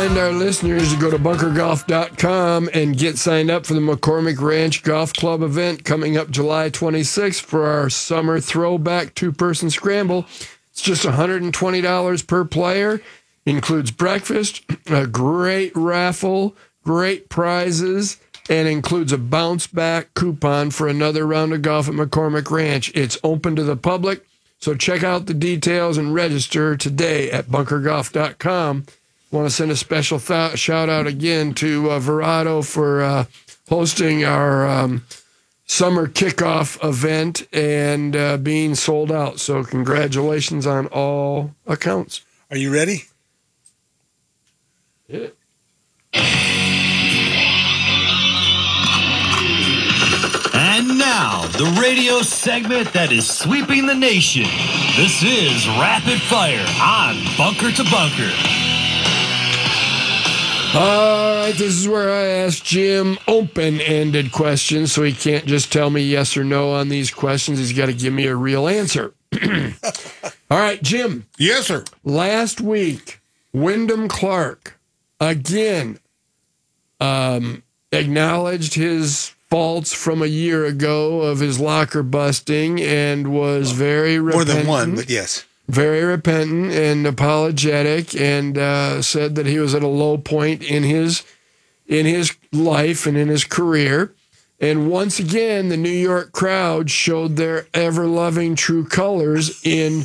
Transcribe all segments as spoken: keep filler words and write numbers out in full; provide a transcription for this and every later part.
remind our listeners to go to bunker golf dot com and get signed up for the McCormick Ranch Golf Club event coming up July twenty-sixth for our summer throwback two-person scramble. It's just one hundred twenty dollars per player. Includes breakfast, a great raffle, great prizes, and includes a bounce-back coupon for another round of golf at McCormick Ranch. It's open to the public, so check out the details and register today at bunker golf dot com. Want to send a special th- shout-out again to uh, Verado for uh, hosting our um, summer kickoff event and uh, being sold out. So congratulations on all accounts. Are you ready? Yeah. And now, the radio segment that is sweeping the nation. This is Rapid Fire on Bunker to Bunker. All right, this is where I ask Jim open-ended questions, so he can't just tell me yes or no on these questions. He's got to give me a real answer. All right, Jim. Yes, sir. Last week, Wyndham Clark, again, um, acknowledged his faults from a year ago of his locker busting and was very repentant. More than one, but yes. Very repentant and apologetic, and uh, said that he was at a low point in his in his life and in his career. And once again, the New York crowd showed their ever-loving true colors in...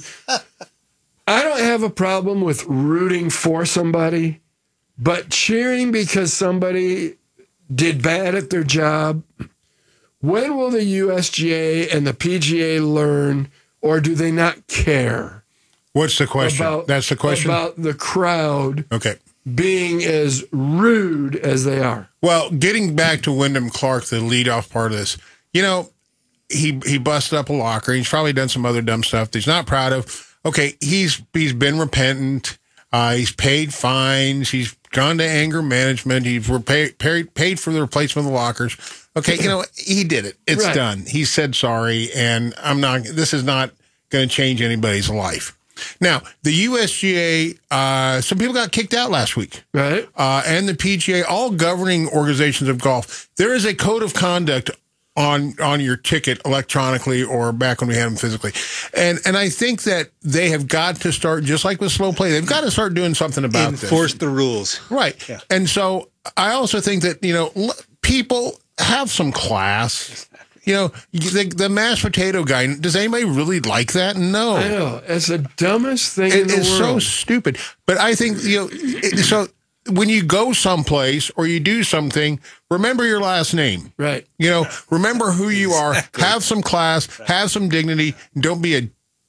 I don't have a problem with rooting for somebody, but cheering because somebody did bad at their job. When will the U S G A and the P G A learn, or do they not care? What's the question? About, That's the question? About the crowd okay. being as rude as they are. Well, getting back to Wyndham Clark, the leadoff part of this, you know, he he busted up a locker. He's probably done some other dumb stuff that he's not proud of. Okay, he's he's been repentant. Uh, he's paid fines. He's gone to anger management. He's paid, paid, paid for the replacement of the lockers. Okay, you know, he did it. It's right. done. He said sorry, and I'm not. This is not going to change anybody's life. Now, the U S G A, uh, some people got kicked out last week. Right. Uh, and the P G A, all governing organizations of golf. There is a code of conduct on on your ticket electronically or back when we had them physically. And and I think that they have got to start, just like with slow play, they've got to start doing something about Enforce this. Enforce the rules. Right. Yeah. And so I also think that, you know, l- people have some class. You know, the, the mashed potato guy, does anybody really like that? No. I know. It's the dumbest thing it, in the it's world. It's so stupid. But I think, you know, it, so when you go someplace or you do something, remember your last name. Right. You know, remember who you Exactly. are. Have some class. Have some dignity. Don't be a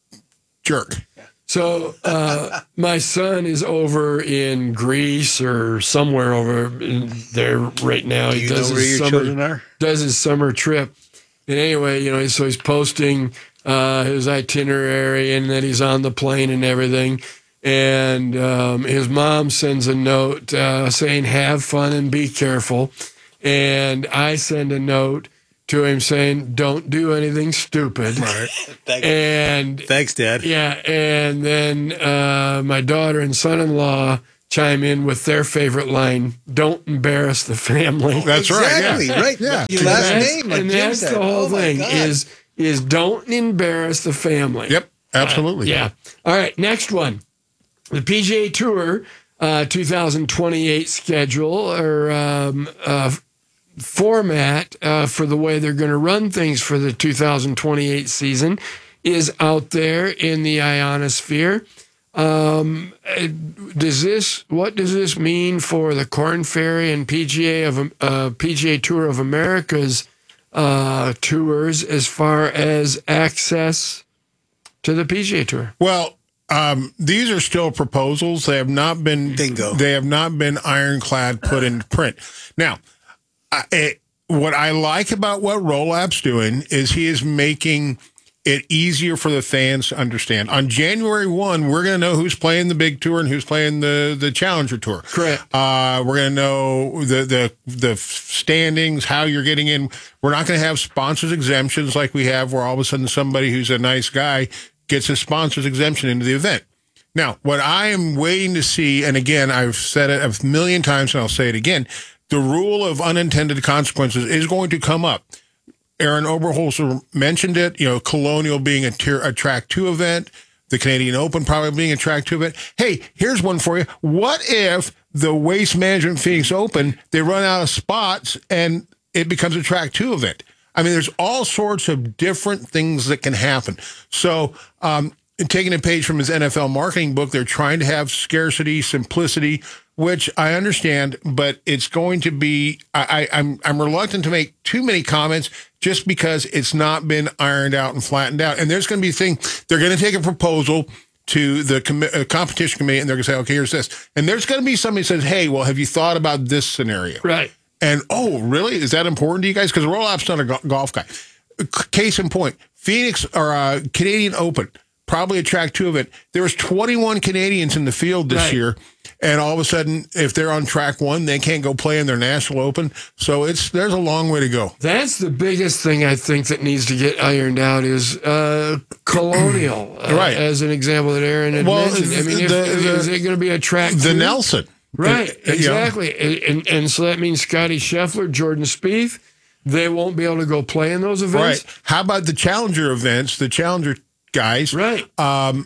jerk. So uh, my son is over in Greece or somewhere over there right now. Do He you does know where his your summer, children are? Does his summer trip. And anyway, you know, so he's posting uh, his itinerary and that he's on the plane and everything. And um, his mom sends a note uh, saying, have fun and be careful. And I send a note to him saying, don't do anything stupid. Right. Thanks. And Thanks, Dad. yeah, and then uh, my daughter and son-in-law chime in with their favorite line, don't embarrass the family. That's exactly, right. Yeah. right. Yeah. Your last That's- name, like and Jim that's said. the whole Oh, my thing God. is is don't embarrass the family. Yep. Absolutely. Uh, yeah. All right, next one. The P G A Tour uh, two thousand twenty-eight schedule or um, uh, format uh, for the way they're going to run things for the two thousand twenty-eight season is out there in the ionosphere. Um, does this, what does this mean for the Korn Ferry and P G A of uh, P G A Tour of America's uh, tours as far as access to the P G A Tour? Well, um, these are still proposals. They have not been Bingo. They have not been ironclad put into print. Now, I, it, what I like about what Rollap's doing is he is making it easier for the fans to understand. On January first, we're going to know who's playing the big tour and who's playing the, the Challenger Tour. Correct. Uh, we're going to know the, the, the standings, how you're getting in. We're not going to have sponsors exemptions like we have where all of a sudden somebody who's a nice guy gets a sponsor's exemption into the event. Now, what I am waiting to see, and again, I've said it a million times and I'll say it again, the rule of unintended consequences is going to come up. Aaron Oberholzer mentioned it, you know, Colonial being a, tier, a track two event, the Canadian Open probably being a track two event. Hey, here's one for you. What if the Waste Management Phoenix Open, they run out of spots and it becomes a track two event? I mean, there's all sorts of different things that can happen. So, um, taking a page from his N F L marketing book, they're trying to have scarcity, simplicity, which I understand, but it's going to be, I, I, I'm, I'm reluctant to make too many comments just because it's not been ironed out and flattened out. And there's going to be a thing, they're going to take a proposal to the com- uh, competition committee and they're going to say, okay, here's this. And there's going to be somebody who says, hey, well, have you thought about this scenario? Right. And, oh, really? Is that important to you guys? Because Roll-Up's not a go- golf guy. Case in point, Phoenix or uh, Canadian Open, probably a track two event. There was twenty-one Canadians in the field this right. year. And all of a sudden, if they're on track one, they can't go play in their National Open. So it's there's a long way to go. That's the biggest thing I think that needs to get ironed out is uh, Colonial, uh, right. as an example that Aaron had well, mentioned. I mean, the, if, the, is it going to be a track The two? Nelson. Right, Uh, exactly. You know. and, and and so that means Scotty Scheffler, Jordan Spieth, they won't be able to go play in those events. Right. How about the Challenger events, the Challenger guys? Right. Um,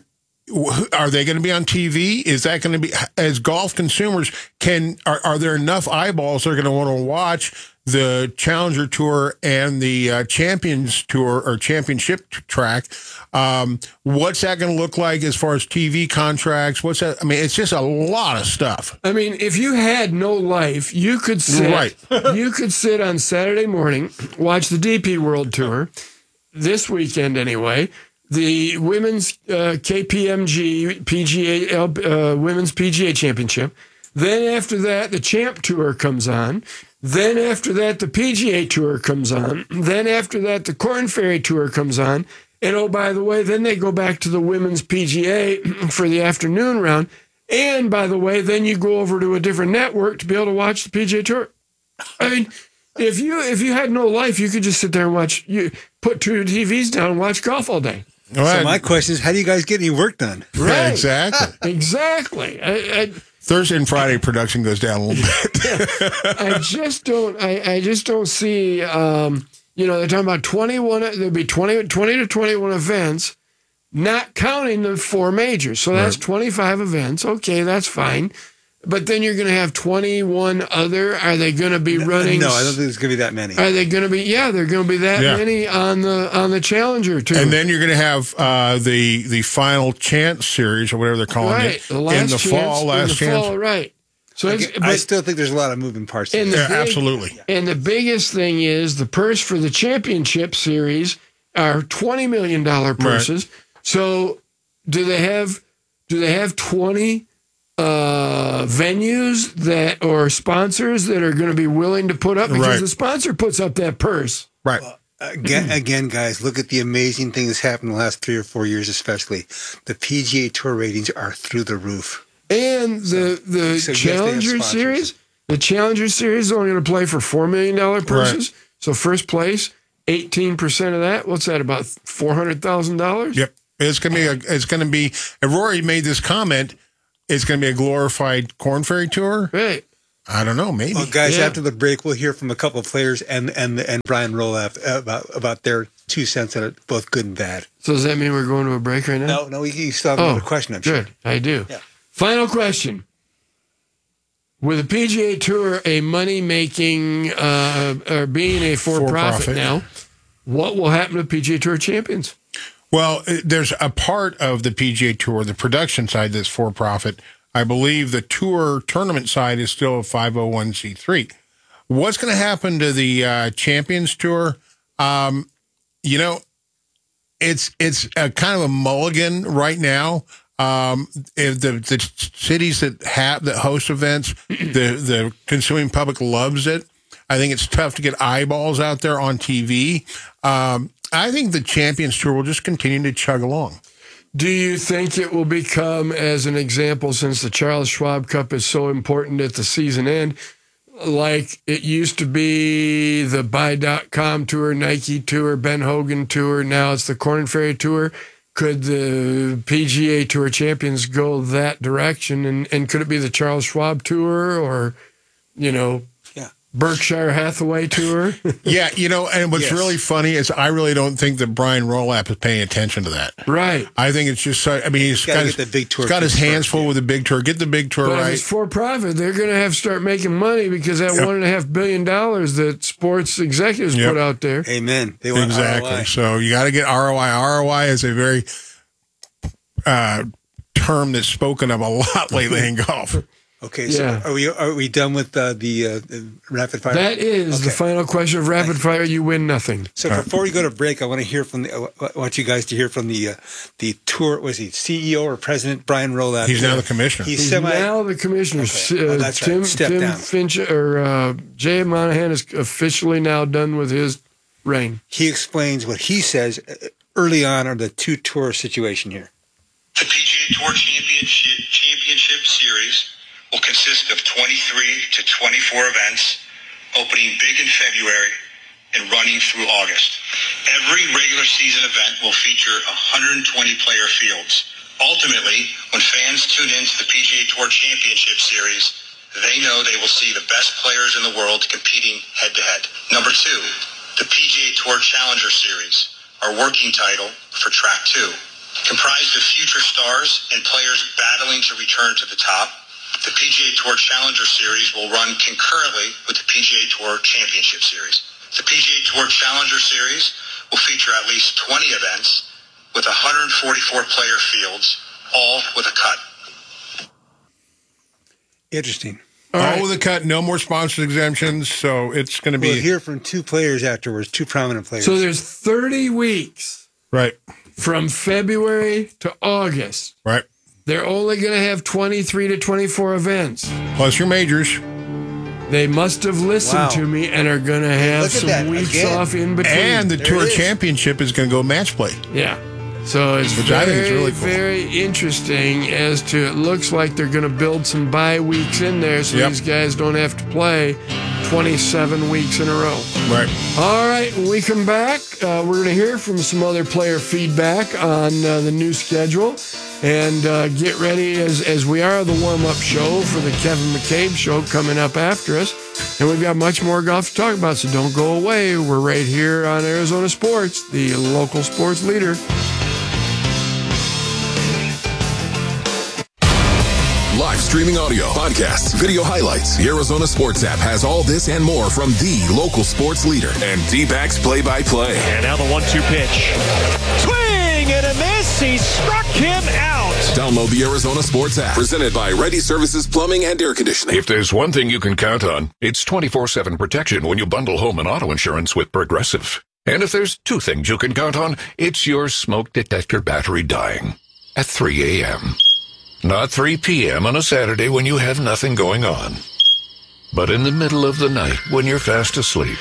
Are they going to be on T V? Is that going to be, as golf consumers, can are, are there enough eyeballs that are going to want to watch the Challenger Tour and the uh, Champions Tour or Championship track? Um, what's that going to look like as far as T V contracts? What's that? I mean, it's just a lot of stuff. I mean, if you had no life, you could sit. Right. You could sit on Saturday morning, watch the D P World Tour this weekend anyway. The women's uh, K P M G P G A uh, women's P G A Championship. Then after that, the Champ Tour comes on. Then after that, the P G A Tour comes on. Then after that, the Korn Ferry Tour comes on. And oh, by the way, then they go back to the women's P G A for the afternoon round. And by the way, then you go over to a different network to be able to watch the P G A Tour. I mean, if you if you had no life, you could just sit there and watch. You put two T Vs down and watch golf all day. So my question is, how do you guys get any work done? Right. Yeah, exactly. Exactly. I, I, Thursday and Friday production goes down a little bit. I just don't. I, I just don't see. Um, you know, they're talking about twenty-one. There'll be twenty, twenty to twenty-one events, not counting the four majors. So that's right. twenty-five events. Okay, that's fine. But then you're going to have twenty-one other. Are they going to be running? No, I don't think there's going to be that many. Are they going to be? Yeah, they're going to be that yeah. many on the on the Challenger too. And then you're going to have uh, the the final chance series or whatever they're calling right. it the last in the chance, fall. Last in the chance, fall, right? So I, it's, I but, still think there's a lot of moving parts. And yeah, big, absolutely. And the biggest thing is the purse for the championship series are twenty million dollars purses. Right. So do they have do they have twenty uh, venues that or sponsors that are going to be willing to put up because right. the sponsor puts up that purse. Right. Well, again, again, guys, look at the amazing thing that's happened in the last three or four years, especially. The P G A Tour ratings are through the roof. And the the so Challenger Series, the Challenger Series is only going to play for four million dollars purses. Right. So first place, eighteen percent of that. What's that, about four hundred thousand dollars? Yep. It's going to be, a, it's going to be, and Rory made this comment, it's going to be a glorified Korn Ferry Tour. Right. I don't know, maybe. Well, guys, yeah. after the break, we'll hear from a couple of players and and and Brian Roloff about about their two cents on it, both good and bad. So does that mean we're going to a break right now? No, no, you still have oh, another question, I'm good. sure. I do. Yeah. Final question. With the P G A Tour a money-making, uh, or being a for-profit, for-profit now, what will happen to P G A Tour champions? Well, there's a part of the P G A Tour, the production side, that's for-profit. I believe the tour tournament side is still a five oh one c three. What's going to happen to the uh, Champions Tour? Um, you know, it's it's a kind of a mulligan right now. Um, if the the cities that have that host events, the the consuming public loves it. I think it's tough to get eyeballs out there on T V. Um, I think the Champions Tour will just continue to chug along. Do you think it will become, as an example, since the Charles Schwab Cup is so important at the season end, like it used to be the Buy dot com Tour, Nike Tour, Ben Hogan Tour, now it's the Korn Ferry Tour? could the P G A Tour champions go that direction? And, and could it be the Charles Schwab Tour or, you know, yeah. Berkshire Hathaway Tour? Yeah, you know, and what's Yes. really funny is I really don't think that Brian Rolapp is paying attention to that. Right. I think it's just, so- I mean, he's Gotta got get his, the big tour he's got his first, hands yeah. full with the big tour. Get the big tour But if right. it's for profit, they're going to have to start making money because that Yep. one and a half billion dollars that sports executives Yep. put out there. Amen. They want Exactly. R O I. So you got to get R O I. R O I is a very uh, term that's spoken of a lot lately in golf. Okay, so Yeah. are we are we done with uh, the, uh, the rapid fire? That is the Okay. final question of rapid fire. You win nothing. So before we go to break, I want to hear from the. I want you guys to hear from the uh, the tour. Was he C E O or president Brian Rolapp? He's now the commissioner. He's He's semi. now the commissioner. Okay. Uh, Oh, that's right. Tim, Step Tim down. Finch or uh, Jay Monahan is officially now done with his reign. He explains what he says uh, early on on the two tour situation here. The P G A Tour Championship Championship Series will consist of twenty-three to twenty-four events, opening big in February and running through August. Every regular season event will feature one hundred twenty player fields. Ultimately, when fans tune into the P G A Tour Championship Series, they know they will see the best players in the world competing head-to-head. Number two, the P G A Tour Challenger Series, our working title for Track two. Comprised of future stars and players battling to return to the top, the P G A Tour Challenger Series will run concurrently with the P G A Tour Championship Series. The P G A Tour Challenger Series will feature at least twenty events with one hundred forty-four player fields, all with a cut. Interesting. All All right. with a cut, no more sponsored exemptions. So it's going to be We'll hear from two players afterwards, two prominent players. So there's thirty weeks right, from February to August. right. They're only going to have twenty-three to twenty-four events. Plus your majors. They must have listened Wow. to me and are going to have Look at some that, weeks again. off in between. And the There Tour it is. Championship is going to go match play. Yeah. So it's Which very, I think is really cool. very interesting as to it looks like they're going to build some bye weeks in there so Yep. these guys don't have to play twenty-seven weeks in a row. Right. All right, when we come back, uh, we're going to hear from some other player feedback on uh, the new schedule and uh, get ready as, as we are the warm-up show for the Kevin McCabe show coming up after us. And we've got much more golf to talk about, so don't go away. We're right here on Arizona Sports, the local sports leader. Live streaming audio, podcasts, video highlights. The Arizona Sports app has all this and more from the local sports leader. And D-backs play-by-play. And now the one two pitch. Swing and a miss. He struck him out. Download the Arizona Sports app. Presented by Ready Services Plumbing and Air Conditioning. If there's one thing you can count on, it's twenty-four seven protection when you bundle home and auto insurance with Progressive. And if there's two things you can count on, it's your smoke detector battery dying at three a.m. Not three p.m. on a Saturday when you have nothing going on, but in the middle of the night when you're fast asleep.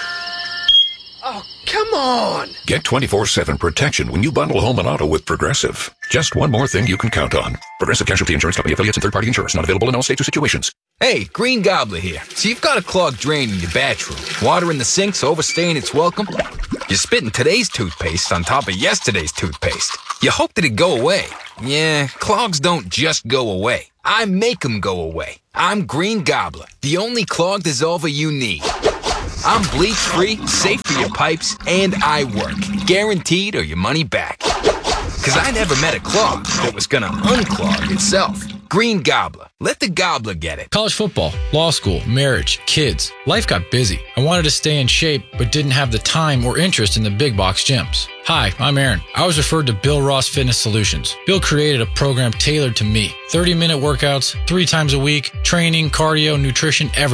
Come on. Get twenty-four seven protection when you bundle home and auto with Progressive. Just one more thing you can count on. Progressive Casualty Insurance Company affiliates and third-party insurance not available in all states or situations. Hey, Green Gobbler here. So you've got a clogged drain in your bathroom. Water in the sink's overstaying its welcome. You're spitting today's toothpaste on top of yesterday's toothpaste. You hoped it'd go away. Yeah, clogs don't just go away. I make them go away. I'm Green Gobbler, the only clog dissolver you need. I'm bleach-free, safe for your pipes, and I work. Guaranteed or your money back. Because I never met a clog that was going to unclog itself. Green Gobbler. Let the gobbler get it. College football, law school, marriage, kids. Life got busy. I wanted to stay in shape, but didn't have the time or interest in the big box gyms. Hi, I'm Aaron. I was referred to Bill Ross Fitness Solutions. Bill created a program tailored to me. thirty minute workouts, three times a week, training, cardio, nutrition, everything.